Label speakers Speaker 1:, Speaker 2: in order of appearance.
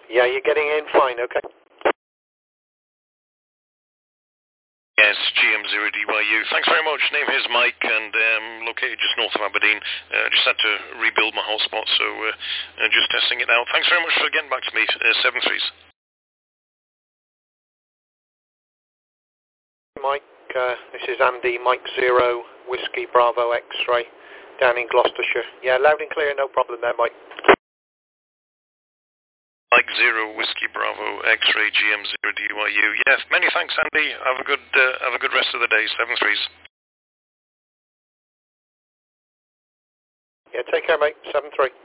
Speaker 1: Yeah, you're getting in fine, okay?
Speaker 2: Yes, GM0DYU. Thanks very much. Name is Mike, and located just north of Aberdeen. Just had to rebuild my hotspot, so just testing it out. Thanks very much for getting back to me. 7-3s.
Speaker 1: Mike, this is Andy, Mike 0, Whiskey Bravo X-ray, down in Gloucestershire. Yeah, loud and clear, no problem there, Mike.
Speaker 2: Mike 0, Whiskey Bravo X-ray, GM0DYU. Yes, many thanks, Andy. Have a good rest of the day. 7-3s.
Speaker 1: Yeah, take care, mate. 7-3.